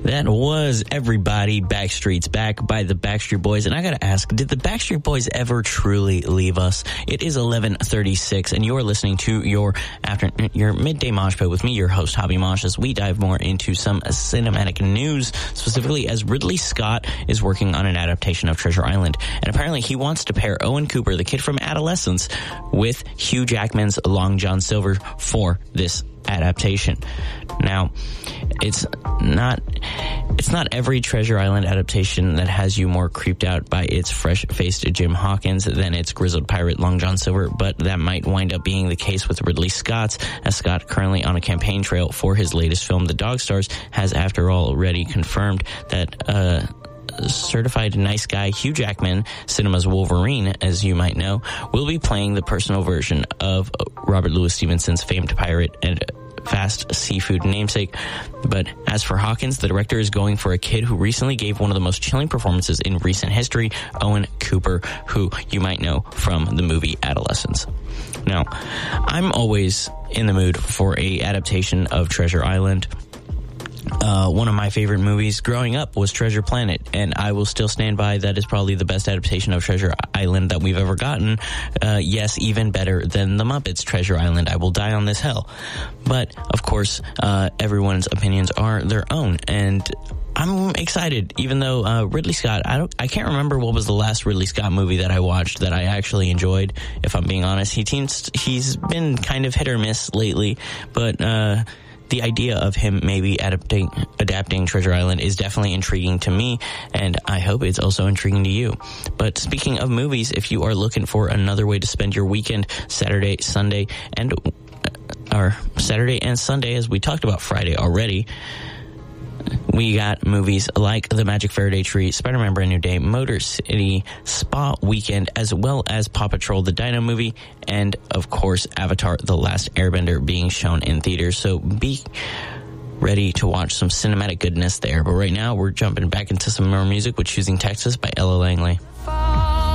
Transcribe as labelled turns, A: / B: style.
A: That was Everybody Backstreet's Back by the Backstreet Boys. And I gotta ask, did the Backstreet Boys ever truly leave us? It is 11:36 and you're listening to your midday mosh pit with me, your host, Hobby Mosh, as we dive more into some cinematic news, specifically as Ridley Scott is working on an adaptation of Treasure Island. And apparently he wants to pair Owen Cooper, the kid from Adolescence, with Hugh Jackman's Long John Silver for this adaptation. Now, it's not every Treasure Island adaptation that has you more creeped out by its fresh-faced Jim Hawkins than its grizzled pirate Long John Silver, but that might wind up being the case with Ridley Scott's, as Scott, currently on a campaign trail for his latest film, The Dog Stars, has after all already confirmed that certified nice guy Hugh Jackman, cinema's Wolverine, as you might know, will be playing the personal version of Robert Louis Stevenson's famed pirate and fast seafood namesake. But as for Hawkins, the director is going for a kid who recently gave one of the most chilling performances in recent history, Owen Cooper, who you might know from the movie Adolescence. Now, I'm always in the mood for a adaptation of Treasure Island. One of my favorite movies growing up was Treasure Planet, and I will still stand by that is probably the best adaptation of Treasure Island that we've ever gotten. Yes, even better than the Muppets' Treasure Island. I will die on this hill. But, of course, everyone's opinions are their own, and I'm excited, even though Ridley Scott, I can't remember what was the last Ridley Scott movie that I watched that I actually enjoyed, if I'm being honest. He's been kind of hit or miss lately, but the idea of him maybe adapting Treasure Island is definitely intriguing to me, and I hope it's also intriguing to you. But speaking of movies, if you are looking for another way to spend your weekend, Saturday and Sunday, as we talked about Friday already, we got movies like The Magic Faraday Tree, Spider-Man Brand New Day, Motor City, Spa Weekend, as well as Paw Patrol the Dino movie, and of course Avatar The Last Airbender being shown in theaters. So be ready to watch some cinematic goodness there. But right now we're jumping back into some more music with Choosing Texas by Ella Langley.